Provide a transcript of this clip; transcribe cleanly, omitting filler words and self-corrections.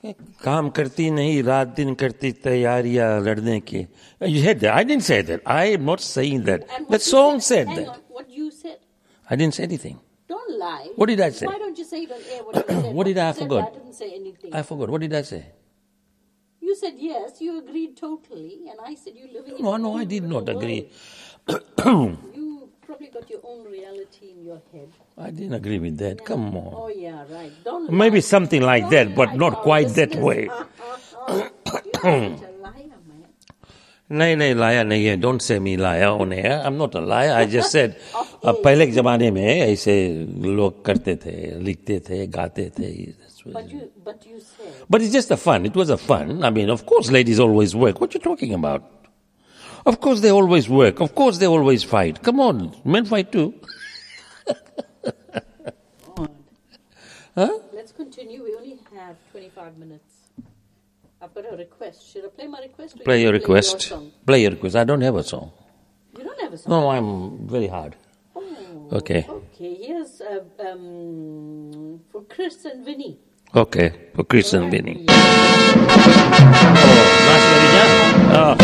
काम करती नहीं, रात दिन करती तैयारियां लड़ने की. You said that. I didn't say that. I am not saying that. The song said Hang that. on, what you said. I didn't say anything. Don't lie. What did I say? Why don't you say it on air what you said? What did I said forgot? I didn't say anything. I forgot. What did I say? You said yes, you agreed totally, and I said you're living in No, I did not agree. You probably got your own reality in your head. I didn't agree with that. Come on. Oh yeah, right. Don't Maybe lie. something like Don't that, but lie not to our quite that listeners. way. You're such a liar, man. नहीं liar नहीं है. Don't say me liar on air. I'm not a liar. I just said पहले के ज़माने में ऐसे लोग करते थे, लिखते थे, गाते थे. But you said. But it's just a fun. It was a fun. I mean, of course, ladies always work. What you talking about? Of course, they always work. Of course, they always fight. Come on, men fight too. Huh? Let's continue. We only have 25 minutes. I've got a request. Should I play my request? Or Play your your request. song? Play your request. I don't have a song. You don't have a song? No, I'm very hard. Oh, Okay. Okay, here's for Chris and Vinny. Okay, for Chris and Vinny. Yeah. Oh, Mas Maria.